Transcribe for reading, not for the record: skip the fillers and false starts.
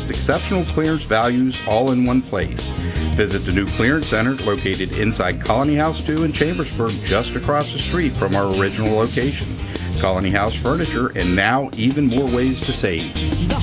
most exceptional clearance values all in one place. Visit the new clearance center located inside Colony House 2 in Chambersburg, just across the street from our original location. Colony House Furniture, and now even more ways to save.